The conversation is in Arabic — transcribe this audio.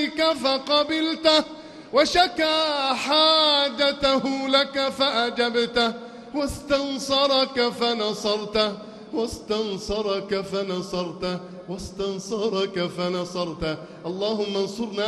إليك فقبلته، وشكى حاجته لك فأجبته، واستنصرك فنصرته، واستنصرك فنصرته، واستنصرك فنصرته. اللهم انصرنا